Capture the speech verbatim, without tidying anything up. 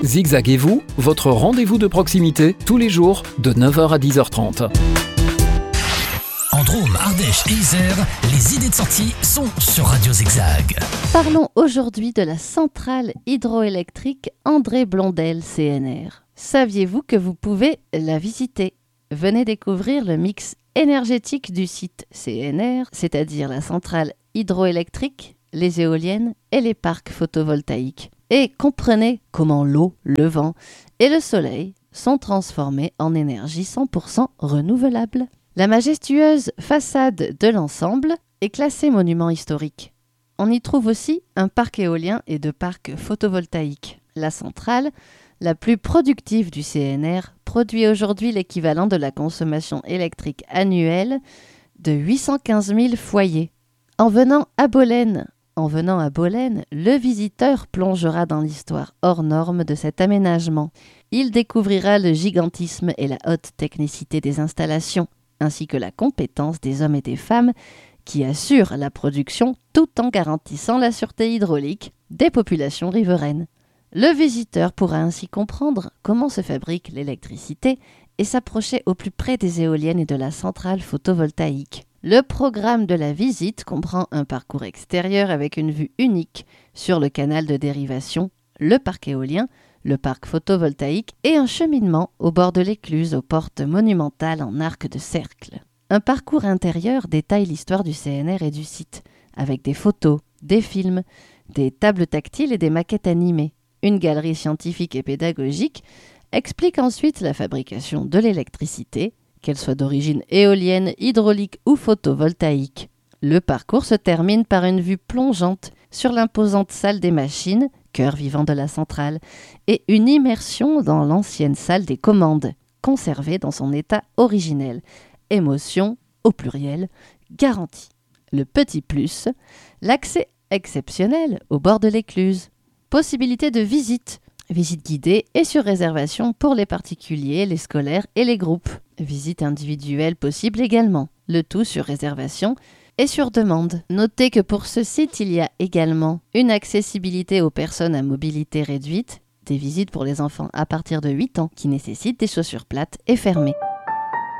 Zigzag et vous, votre rendez-vous de proximité, tous les jours, de neuf heures à dix heures trente. En Drôme, Ardèche et Isère, les idées de sortie sont sur Radio Zigzag. Parlons aujourd'hui de la centrale hydroélectrique André Blondel C N R. Saviez-vous que vous pouvez la visiter ? Venez découvrir le mix énergétique du site C N R, c'est-à-dire la centrale hydroélectrique, les éoliennes et les parcs photovoltaïques. Et comprenez comment l'eau, le vent et le soleil sont transformés en énergie cent pour cent renouvelable. La majestueuse façade de l'ensemble est classée monument historique. On y trouve aussi un parc éolien et deux parcs photovoltaïques. La centrale, la plus productive du C N R, produit aujourd'hui l'équivalent de la consommation électrique annuelle de huit cent quinze mille foyers. En venant à Bolène, En venant à Bolène, le visiteur plongera dans l'histoire hors norme de cet aménagement. Il découvrira le gigantisme et la haute technicité des installations, ainsi que la compétence des hommes et des femmes qui assurent la production tout en garantissant la sûreté hydraulique des populations riveraines. Le visiteur pourra ainsi comprendre comment se fabrique l'électricité et s'approcher au plus près des éoliennes et de la centrale photovoltaïque. Le programme de la visite comprend un parcours extérieur avec une vue unique sur le canal de dérivation, le parc éolien, le parc photovoltaïque et un cheminement au bord de l'écluse aux portes monumentales en arc de cercle. Un parcours intérieur détaille l'histoire du C N R et du site, avec des photos, des films, des tables tactiles et des maquettes animées. Une galerie scientifique et pédagogique explique ensuite la fabrication de l'électricité, qu'elle soit d'origine éolienne, hydraulique ou photovoltaïque. Le parcours se termine par une vue plongeante sur l'imposante salle des machines, cœur vivant de la centrale, et une immersion dans l'ancienne salle des commandes, conservée dans son état originel. Émotion, au pluriel, garantie. Le petit plus, l'accès exceptionnel au bord de l'écluse. Possibilité de visite, visite guidée et sur réservation pour les particuliers, les scolaires et les groupes. Visite individuelle possible également, le tout sur réservation et sur demande. Notez que pour ce site, il y a également une accessibilité aux personnes à mobilité réduite, des visites pour les enfants à partir de huit ans qui nécessitent des chaussures plates et fermées.